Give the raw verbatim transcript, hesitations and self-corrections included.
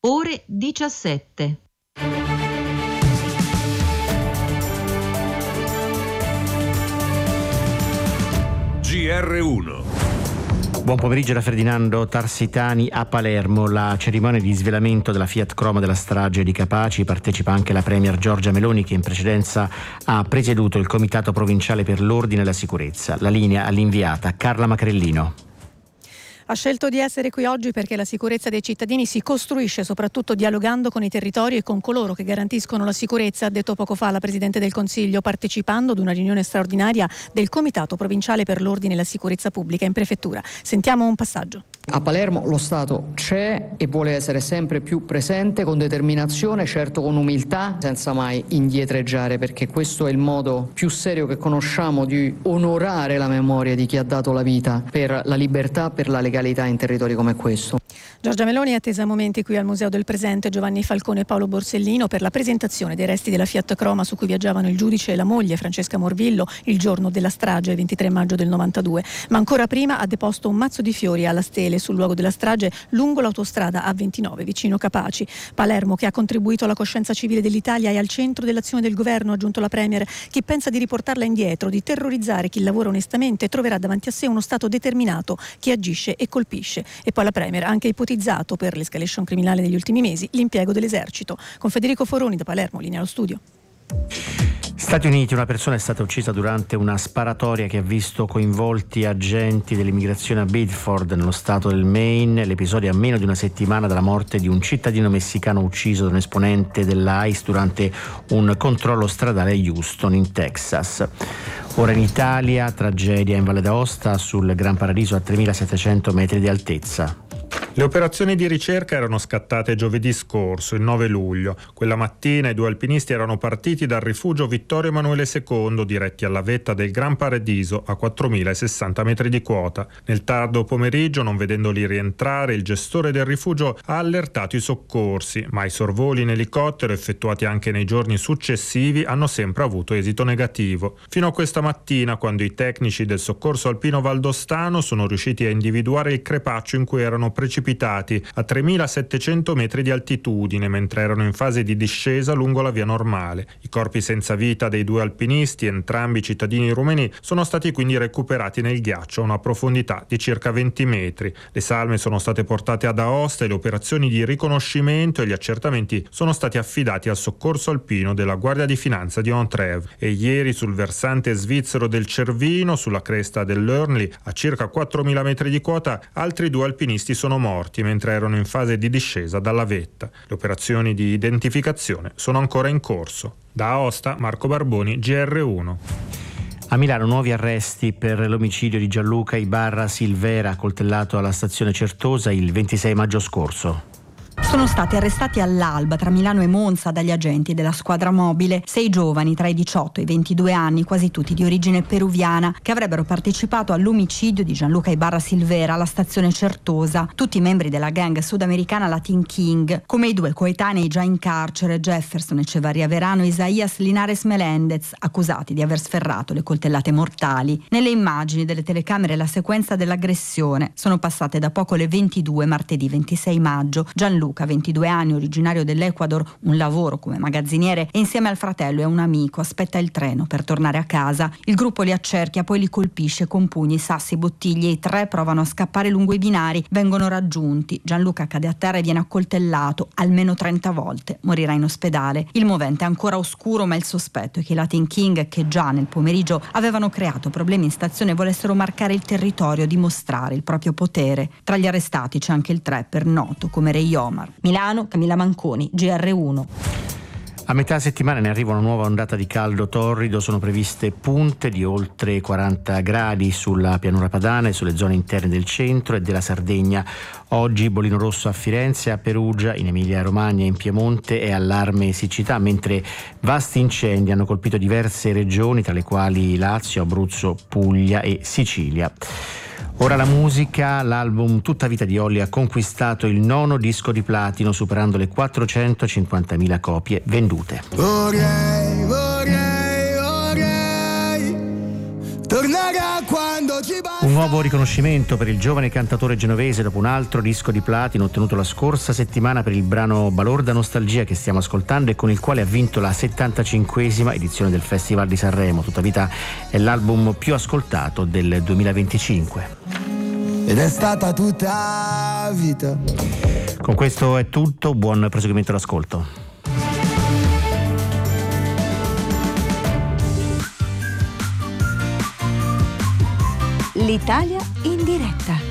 ore diciassette. G R uno. Buon pomeriggio da Ferdinando Tarsitani a Palermo. La cerimonia di svelamento della Fiat Croma della strage di Capaci partecipa anche la premier Giorgia Meloni, che in precedenza ha presieduto il Comitato Provinciale per l'Ordine e la Sicurezza. La linea all'inviata Carla Macrellino. Ha scelto di essere qui oggi perché la sicurezza dei cittadini si costruisce soprattutto dialogando con i territori e con coloro che garantiscono la sicurezza, ha detto poco fa la Presidente del Consiglio, partecipando ad una riunione straordinaria del Comitato Provinciale per l'Ordine e la Sicurezza Pubblica in Prefettura. Sentiamo un passaggio. A Palermo lo Stato c'è e vuole essere sempre più presente, con determinazione, certo con umiltà, senza mai indietreggiare, perché questo è il modo più serio che conosciamo di onorare la memoria di chi ha dato la vita per la libertà, per la legalità in territori come questo. Giorgia Meloni è attesa a momenti qui al Museo del Presente Giovanni Falcone e Paolo Borsellino per la presentazione dei resti della Fiat Croma su cui viaggiavano il giudice e la moglie Francesca Morvillo il giorno della strage, ventitré maggio del novantadue. Ma ancora prima ha deposto un mazzo di fiori alla stele sul luogo della strage lungo l'autostrada A ventinove vicino Capaci. Palermo, che ha contribuito alla coscienza civile dell'Italia, è al centro dell'azione del governo, ha aggiunto la Premier. Chi pensa di riportarla indietro, di terrorizzare chi lavora onestamente, troverà davanti a sé uno Stato determinato che agisce e colpisce. E poi la Premier ha anche ipotizzato, per l'escalation criminale degli ultimi mesi, l'impiego dell'esercito. Con Federico Foroni da Palermo, linea allo studio. Stati Uniti, una persona è stata uccisa durante una sparatoria che ha visto coinvolti agenti dell'immigrazione a Bedford, nello stato del Maine. L'episodio è a meno di una settimana dalla morte di un cittadino messicano ucciso da un esponente dell'I C E durante un controllo stradale a Houston, in Texas. Ora in Italia, tragedia in Valle d'Aosta sul Gran Paradiso a tremilasettecento metri di altezza. Le operazioni di ricerca erano scattate giovedì scorso, il nove luglio. Quella mattina i due alpinisti erano partiti dal rifugio Vittorio Emanuele secondo, diretti alla vetta del Gran Paradiso a quattromilasessanta metri di quota. Nel tardo pomeriggio, non vedendoli rientrare, il gestore del rifugio ha allertato i soccorsi, ma i sorvoli in elicottero, effettuati anche nei giorni successivi, hanno sempre avuto esito negativo. Fino a questa mattina, quando i tecnici del soccorso alpino valdostano sono riusciti a individuare il crepaccio in cui erano precipitati a tremilasettecento metri di altitudine, mentre erano in fase di discesa lungo la via normale. I corpi senza vita dei due alpinisti, entrambi cittadini rumeni, sono stati quindi recuperati nel ghiaccio a una profondità di circa venti metri. Le salme sono state portate ad Aosta e le operazioni di riconoscimento e gli accertamenti sono stati affidati al soccorso alpino della Guardia di Finanza di Montreuil. E ieri sul versante svizzero del Cervino, sulla cresta dell'Urnley, a circa quattromila metri di quota, altri due alpinisti sono morti mentre erano in fase di discesa dalla vetta. Le operazioni di identificazione sono ancora in corso. Da Aosta, Marco Barboni, G R uno. A Milano nuovi arresti per l'omicidio di Gianluca Ibarra Silvera, accoltellato alla stazione Certosa il ventisei maggio scorso. Sono stati arrestati all'alba tra Milano e Monza dagli agenti della squadra mobile sei giovani tra i diciotto e i ventidue anni, quasi tutti di origine peruviana, che avrebbero partecipato all'omicidio di Gianluca Ibarra Silvera alla stazione Certosa, tutti membri della gang sudamericana Latin King, come i due coetanei già in carcere Jefferson Echevarria Verano e Isaías Linares Melendez, accusati di aver sferrato le coltellate mortali. Nelle immagini delle telecamere la sequenza dell'aggressione. Sono passate da poco le ventidue, martedì ventisei maggio. Gianluca Luca, ventidue anni, originario dell'Ecuador, un lavoro come magazziniere e insieme al fratello e un amico aspetta il treno per tornare a casa. Il gruppo li accerchia, poi li colpisce con pugni, sassi, bottiglie. I tre provano a scappare lungo i binari, vengono raggiunti. Gianluca cade a terra e viene accoltellato almeno trenta volte. Morirà in ospedale. Il movente è ancora oscuro, ma il sospetto è che i Latin King, che già nel pomeriggio avevano creato problemi in stazione, volessero marcare il territorio, dimostrare il proprio potere. Tra gli arrestati c'è anche il trapper noto come Ray Omar. Milano, Camilla Manconi, G R uno. A metà settimana ne arriva una nuova ondata di caldo torrido, sono previste punte di oltre quaranta gradi sulla pianura padana e sulle zone interne del centro e della Sardegna. Oggi bollino rosso a Firenze, a Perugia, in Emilia-Romagna, in Piemonte e allarme siccità, mentre vasti incendi hanno colpito diverse regioni, tra le quali Lazio, Abruzzo, Puglia e Sicilia. Ora la musica, l'album Tutta vita di Olli ha conquistato il nono disco di platino, superando le quattrocentocinquantamila copie vendute. Vorrei, vorrei, vorrei tornare a quando ci basta. Un nuovo riconoscimento per il giovane cantatore genovese dopo un altro disco di platino ottenuto la scorsa settimana per il brano Balorda Nostalgia che stiamo ascoltando e con il quale ha vinto la settantacinquesima edizione del Festival di Sanremo. Tutta vita è l'album più ascoltato del duemilaventicinque. Ed è stata tutta vita. Con questo è tutto, buon proseguimento d'ascolto. L'Italia in diretta.